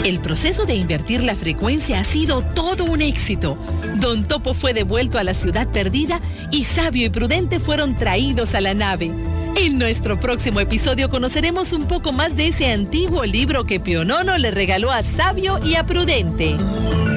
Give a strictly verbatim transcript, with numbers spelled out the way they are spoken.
El proceso de invertir la frecuencia ha sido todo un éxito. Don Topo fue devuelto a la ciudad perdida y Sabio y Prudente fueron traídos a la nave. En nuestro próximo episodio conoceremos un poco más de ese antiguo libro que Pionono le regaló a Sabio y a Prudente.